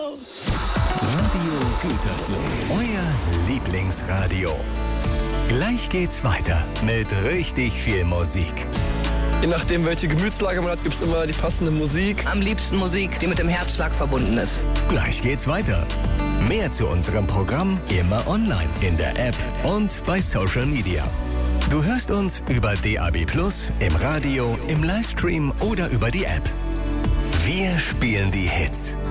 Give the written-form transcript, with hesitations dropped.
Radio Gütersloh, euer Lieblingsradio. Gleich geht's weiter mit richtig viel Musik. Je nachdem, welche Gemütslage man hat, gibt's immer die passende Musik. Am liebsten Musik, die mit dem Herzschlag verbunden ist. Gleich geht's weiter. Mehr zu unserem Programm immer online in der App und bei Social Media. Du hörst uns über DAB+, im Radio, im Livestream oder über die App. Wir spielen die Hits.